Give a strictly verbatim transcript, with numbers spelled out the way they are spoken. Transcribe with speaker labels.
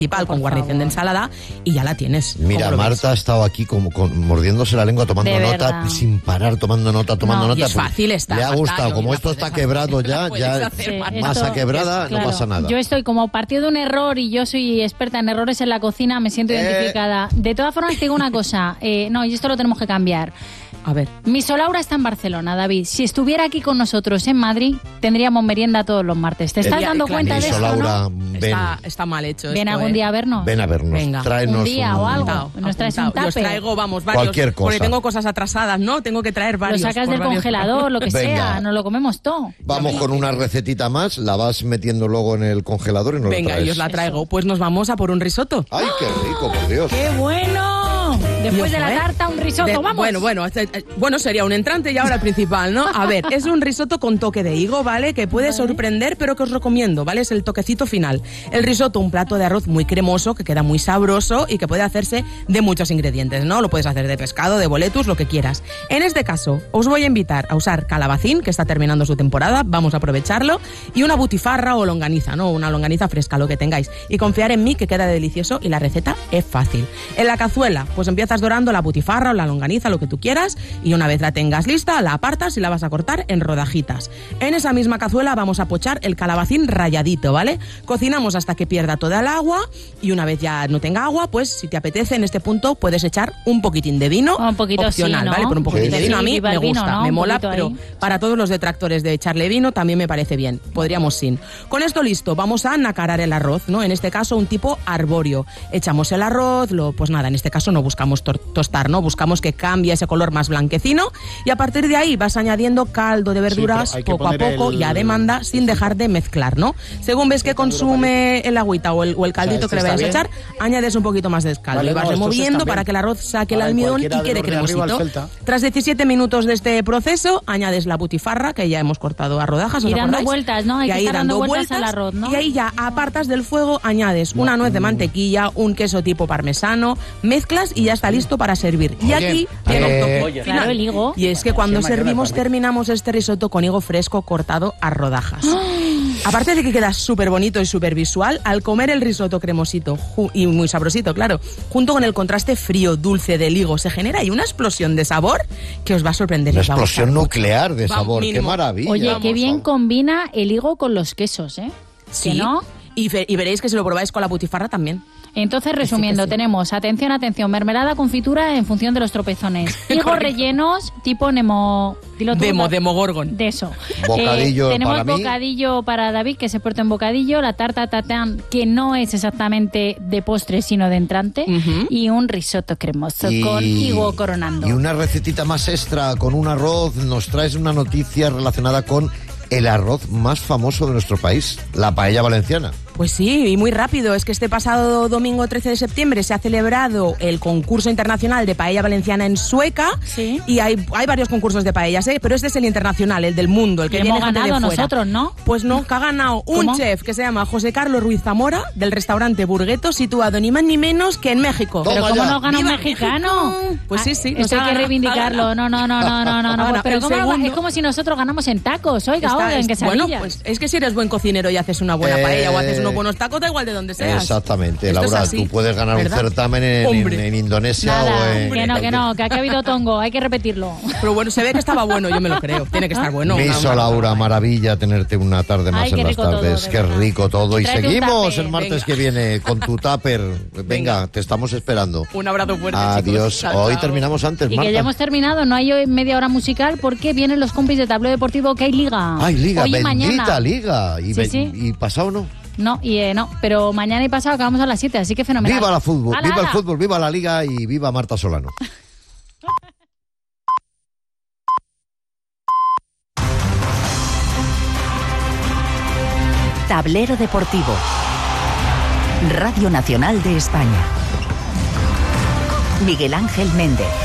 Speaker 1: principal con guarnición de ensalada y ya la tienes.
Speaker 2: Mira, Marta ha estado aquí como con, mordiéndose la lengua, tomando nota, sin parar, tomando nota, tomando
Speaker 1: no,
Speaker 2: nota.
Speaker 1: Y es fácil, está.
Speaker 2: Le ha gustado, como esto está
Speaker 1: hacer,
Speaker 2: quebrado ya, ya
Speaker 3: sí,
Speaker 2: masa
Speaker 3: esto,
Speaker 2: quebrada,
Speaker 3: claro,
Speaker 2: no pasa nada.
Speaker 3: Yo estoy como partido de un error y yo soy experta en errores en la cocina, me siento
Speaker 2: Eh.
Speaker 3: identificada. De todas formas, te digo una cosa, eh, no, y esto lo tenemos que cambiar.
Speaker 1: A ver.
Speaker 3: Misolaura está en Barcelona, David. Si estuviera aquí con nosotros en Madrid, tendríamos merienda todos los martes. ¿Te estás
Speaker 1: Eh,
Speaker 3: dando
Speaker 1: claro,
Speaker 3: cuenta de esto, no?
Speaker 2: Ven,
Speaker 1: está, está mal hecho
Speaker 3: Ven
Speaker 1: esto,
Speaker 3: algún
Speaker 1: ¿eh?
Speaker 3: día a vernos.
Speaker 2: Ven a vernos.
Speaker 1: Venga.
Speaker 2: Tráenos
Speaker 3: Un día
Speaker 2: un,
Speaker 3: o algo.
Speaker 1: Apuntado,
Speaker 3: Nos traes un
Speaker 1: apuntado.
Speaker 3: tupper.
Speaker 1: Los traigo, vamos, varios.
Speaker 2: Cualquier cosa.
Speaker 1: Porque tengo cosas atrasadas, ¿no? Tengo que traer
Speaker 3: Lo
Speaker 1: varios.
Speaker 3: sacas
Speaker 1: por
Speaker 3: del
Speaker 1: varios
Speaker 3: congelador, lo que
Speaker 2: Venga.
Speaker 3: sea, nos lo comemos todo.
Speaker 2: Vamos con una recetita más, la vas metiendo luego en el congelador y nos
Speaker 1: Venga,
Speaker 2: la traes.
Speaker 1: y os la traigo. Pues nos vamos a por un risotto.
Speaker 2: ¡Ay, qué rico, por Dios!
Speaker 3: ¡Qué bueno! Después de la tarta, un risotto,
Speaker 1: De-
Speaker 3: vamos.
Speaker 1: Bueno, bueno, este- eh, bueno, sería un entrante y ahora el principal, ¿no? A ver, es un risotto con toque de higo, ¿vale? Que puede sorprender, pero que os recomiendo, ¿vale? Es el toquecito final. El risotto, un plato de arroz muy cremoso, que queda muy sabroso y que puede hacerse de muchos ingredientes, ¿no? Lo puedes hacer de pescado, de boletus, lo que quieras. En este caso, os voy a invitar a usar calabacín, que está terminando su temporada, vamos a aprovecharlo, y una butifarra o longaniza, ¿no? Una longaniza fresca, lo que tengáis. Y confiar en mí, que queda delicioso y la receta es fácil. En la cazuela, pues empiezas dorando la butifarra o la longaniza, lo que tú quieras, y una vez la tengas lista, la apartas y la vas a cortar en rodajitas. En esa misma cazuela vamos a pochar el calabacín ralladito, ¿vale? Cocinamos hasta que pierda toda el agua y una vez ya no tenga agua, pues si te apetece en este punto puedes echar un poquitín de vino,
Speaker 3: Un poquito
Speaker 1: opcional,
Speaker 3: sí, ¿no?
Speaker 1: ¿vale? Pero un poquitín
Speaker 2: Sí,
Speaker 1: de
Speaker 2: sí.
Speaker 1: vino a
Speaker 3: Sí,
Speaker 1: mí
Speaker 3: viva
Speaker 1: me
Speaker 3: el vino,
Speaker 1: gusta,
Speaker 3: ¿no?
Speaker 1: me
Speaker 3: Un
Speaker 1: mola,
Speaker 3: poquito
Speaker 1: pero
Speaker 3: ahí.
Speaker 1: para todos los detractores de echarle vino también me parece bien. Podríamos sin. Con esto listo, vamos a nacarar el arroz, ¿no? En este caso un tipo arbóreo. Echamos el arroz, lo, pues nada, en este caso no buscamos tor- tostar, ¿no? Buscamos que cambie ese color más blanquecino y a partir de ahí vas añadiendo caldo de verduras
Speaker 4: Sí, pero hay que
Speaker 1: poco a
Speaker 4: poner
Speaker 1: poco
Speaker 4: el-
Speaker 1: y a demanda sin dejar de mezclar, ¿no? Según ves que consume el agüita o el, o el caldito
Speaker 4: O sea,
Speaker 1: que le
Speaker 4: este
Speaker 1: vayas a
Speaker 4: está
Speaker 1: echar, añades un poquito más de caldo
Speaker 4: Vale,
Speaker 1: y vas
Speaker 4: no, estos
Speaker 1: removiendo
Speaker 4: están
Speaker 1: para
Speaker 4: bien.
Speaker 1: que el arroz saque el
Speaker 4: Ahora, en
Speaker 1: almidón y
Speaker 4: cualquiera de
Speaker 1: quede
Speaker 4: los de arriba, el
Speaker 1: cremosito.
Speaker 4: Celta.
Speaker 1: Tras diecisiete minutos de este proceso, añades la butifarra que ya hemos cortado a rodajas. ¿os
Speaker 3: Y dando
Speaker 1: acordáis?
Speaker 3: vueltas, ¿no? Hay
Speaker 1: Y
Speaker 3: que
Speaker 1: ahí
Speaker 3: estar dando vueltas al arroz, ¿no?
Speaker 1: Y ahí ya apartas del fuego, añades una nuez de mantequilla, un queso tipo parmesano, mezclas y ya está listo para servir. Y
Speaker 4: Oye,
Speaker 1: aquí
Speaker 4: eh,
Speaker 1: llega un toque
Speaker 4: oye.
Speaker 1: final.
Speaker 3: Claro, el higo.
Speaker 1: Y es que cuando
Speaker 4: Sí, mañana
Speaker 1: servimos
Speaker 4: también.
Speaker 1: terminamos este risotto con higo fresco cortado a rodajas. Aparte de que queda súper bonito y súper visual, al comer el risotto cremosito ju- y muy sabrosito, claro, junto con el contraste frío, dulce del higo, se genera ahí una explosión de sabor que os va a sorprender. y
Speaker 2: Una
Speaker 1: os va a
Speaker 2: explosión
Speaker 1: gustar.
Speaker 2: nuclear de
Speaker 1: Va,
Speaker 2: sabor, qué
Speaker 1: mínimo.
Speaker 2: maravilla.
Speaker 3: Oye,
Speaker 1: Vamos,
Speaker 3: qué bien
Speaker 1: vamos.
Speaker 3: combina el higo con los quesos, ¿eh?
Speaker 1: Sí,
Speaker 3: ¿Que no?
Speaker 1: y, ve- y veréis que si lo probáis con la butifarra también.
Speaker 3: Entonces, resumiendo,
Speaker 1: sí.
Speaker 3: tenemos, atención, atención, mermelada, confitura en función de los tropezones. Higos
Speaker 1: Correcto.
Speaker 3: rellenos, tipo Nemo... dilo tú,
Speaker 1: Demo,
Speaker 3: Da-
Speaker 1: demogorgon.
Speaker 3: De eso.
Speaker 2: Bocadillo
Speaker 3: Eh, tenemos
Speaker 2: para mí.
Speaker 3: bocadillo para David, que se porta en bocadillo, la tarta tatán, que no es exactamente de postre, sino de entrante,
Speaker 1: Ujú.
Speaker 3: y un risotto cremoso con higo coronando.
Speaker 2: Y una recetita más extra con un arroz. Nos traes una noticia relacionada con el arroz más famoso de nuestro país, la paella valenciana.
Speaker 1: Pues sí, y muy rápido. Es que este pasado domingo trece de septiembre se ha celebrado el concurso internacional de paella valenciana en Sueca.
Speaker 3: Sí.
Speaker 1: Y hay, hay varios concursos de paellas, ¿eh? Pero este es el internacional, el del mundo, el que
Speaker 3: Y
Speaker 1: viene
Speaker 3: hemos
Speaker 1: gente de
Speaker 3: ganado
Speaker 1: fuera.
Speaker 3: nosotros, ¿no?
Speaker 1: Pues no, que ha ganado un
Speaker 3: ¿Cómo?
Speaker 1: chef que se llama José Carlos Ruiz Zamora, del restaurante Burgueto, situado ni más ni menos que en México.
Speaker 2: Toma
Speaker 3: Pero ¿cómo
Speaker 2: ya.
Speaker 3: nos gana un
Speaker 1: ¡Viva
Speaker 3: mexicano?
Speaker 1: México! Pues sí, sí,
Speaker 3: Ah,
Speaker 1: nos
Speaker 3: Esto hay
Speaker 1: ha
Speaker 3: que
Speaker 1: ganado,
Speaker 3: reivindicarlo.
Speaker 1: ha
Speaker 3: No, no, no, no, no, no. no.
Speaker 1: Ahora,
Speaker 3: Pero
Speaker 1: el
Speaker 3: ¿cómo lo-
Speaker 1: segundo-
Speaker 3: es como si nosotros ganamos en tacos, oiga,
Speaker 1: Está-
Speaker 3: ahora en
Speaker 1: es-
Speaker 3: quesadillas.
Speaker 1: Bueno, pues es que si eres buen cocinero y haces una buena
Speaker 2: Eh,
Speaker 1: paella o haces unos buenos tacos, da igual de donde seas.
Speaker 2: Exactamente,
Speaker 1: Esto es
Speaker 2: Laura,
Speaker 1: así,
Speaker 2: tú puedes ganar
Speaker 1: ¿verdad?
Speaker 2: un certamen en, en-
Speaker 1: Hombre.
Speaker 2: en Indonesia
Speaker 3: Nada,
Speaker 2: o en...
Speaker 3: que no, que no, que aquí ha habido tongo, hay que repetirlo.
Speaker 1: Pero bueno, se ve que estaba bueno, yo me lo creo. Tiene que estar bueno.
Speaker 2: Miso,
Speaker 1: Una- una-
Speaker 2: Laura, maravilla tenerte una tarde más
Speaker 3: Ay,
Speaker 2: en
Speaker 3: qué
Speaker 2: las
Speaker 3: rico todo,
Speaker 2: tardes.
Speaker 3: de
Speaker 2: Qué
Speaker 3: verdad.
Speaker 2: rico todo. Y
Speaker 3: Tráete un
Speaker 2: seguimos
Speaker 3: tupper,
Speaker 2: el martes
Speaker 1: venga.
Speaker 2: que viene con tu tupper. Venga,
Speaker 1: Venga.
Speaker 2: te estamos esperando.
Speaker 1: Un abrazo fuerte,
Speaker 2: Adiós.
Speaker 1: chicos. Chao,
Speaker 2: Hoy
Speaker 1: chao.
Speaker 2: terminamos antes,
Speaker 3: Y
Speaker 2: Marta.
Speaker 3: que ya hemos terminado, no hay hoy media hora musical porque vienen los compis de Tablero Deportivo que hay liga.
Speaker 2: Ay, liga,
Speaker 3: Hoy y
Speaker 2: bendita
Speaker 3: mañana.
Speaker 2: liga. Y,
Speaker 3: Sí,
Speaker 2: ve-
Speaker 3: sí.
Speaker 2: y pasado no.
Speaker 3: No, y eh, no, pero mañana y pasado acabamos a las siete, así que fenomenal.
Speaker 2: Viva la fútbol,
Speaker 3: ¡Hala,
Speaker 2: viva el
Speaker 3: hala!
Speaker 2: fútbol, viva la liga y viva Marta Solano.
Speaker 5: Tablero Deportivo. Radio Nacional de España. Miguel Ángel Méndez.